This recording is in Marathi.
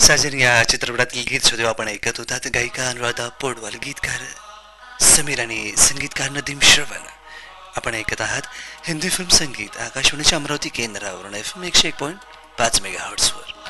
साजन या चित्रपटातील गीत सुदैव आपण ऐकत होतात. गायिका अनुराधा पौडवाल, गीतकार समीर आणि संगीतकार नदीम श्रवण. आपण ऐकत आहात हिंदी फिल्म संगीत आकाशवाणीच्या अमरावती केंद्रावरून FM 101.5 मेगाहर्ट्झवर.